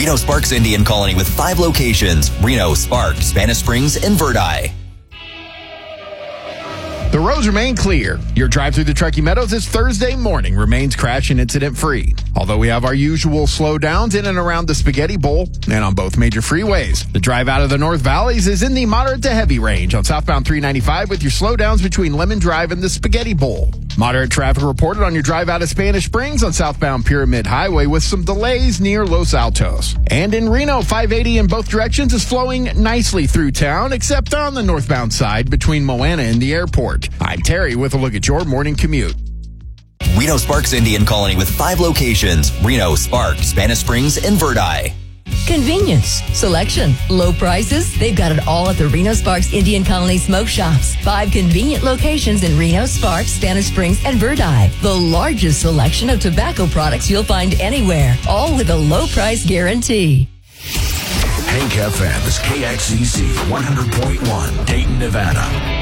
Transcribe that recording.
Reno Sparks Indian Colony with 5 locations. Reno, Spark, Spanish Springs, and Verdi. The roads remain clear. Your drive through the Truckee Meadows this Thursday morning remains crash and incident free. Although we have our usual slowdowns in and around the Spaghetti Bowl and on both major freeways. The drive out of the North Valleys is in the moderate to heavy range on southbound 395 with your slowdowns between Lemon Drive and the Spaghetti Bowl. Moderate traffic reported on your drive out of Spanish Springs on southbound Pyramid Highway with some delays near Los Altos. And in Reno, 580 in both directions is flowing nicely through town, except on the northbound side between Moana and the airport. I'm Terry with a look at your morning commute. Reno Sparks Indian Colony with 5 locations. Reno, Spark, Spanish Springs, and Verdi. Convenience, selection, low prices. They've got it all at the Reno Sparks Indian Colony Smoke Shops. 5 convenient locations in Reno, Sparks, Spanish Springs, and Verdi. The largest selection of tobacco products you'll find anywhere, all with a low price guarantee. Hank FM is KXCC 100.1, Dayton, Nevada.